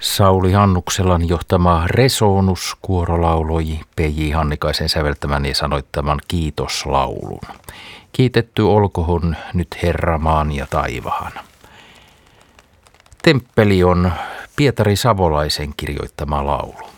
Sauli Hannukselan johtama Resonus-kuoro lauloi P.J. Hannikaisen säveltämän ja sanoittaman kiitoslaulun. Kiitetty olkohon nyt Herra maan ja taivahan. Temppeli on Pietari Savolaisen kirjoittama laulu.